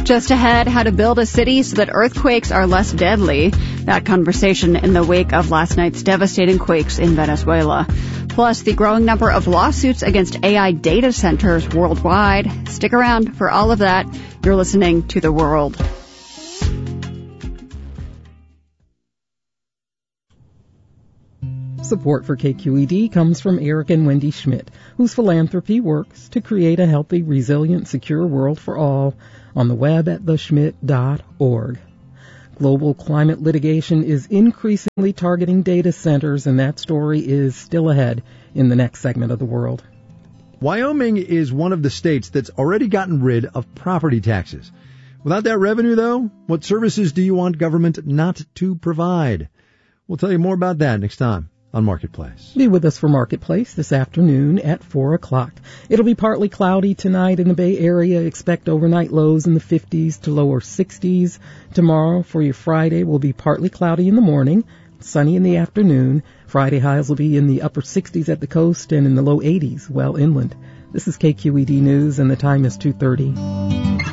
Just ahead, how to build a city so that earthquakes are less deadly. That conversation in the wake of last night's devastating quakes in Venezuela. Plus, the growing number of lawsuits against AI data centers worldwide. Stick around for all of that. You're listening to The World. Support for KQED comes from Eric and Wendy Schmidt, whose philanthropy works to create a healthy, resilient, secure world for all on the web at theschmidt.org. Global climate litigation is increasingly targeting data centers, and that story is still ahead in the next segment of The World. Wyoming is one of the states that's already gotten rid of property taxes. Without that revenue, though, what services do you want government not to provide? We'll tell you more about that next time on Marketplace. Be with us for Marketplace this afternoon at 4 o'clock. It'll be partly cloudy tonight in the Bay Area. Expect overnight lows in the 50s to lower 60s. Tomorrow for your Friday will be partly cloudy in the morning, sunny in the afternoon. Friday highs will be in the upper 60s at the coast and in the low 80s well inland. This is KQED News, and the time is 2:30.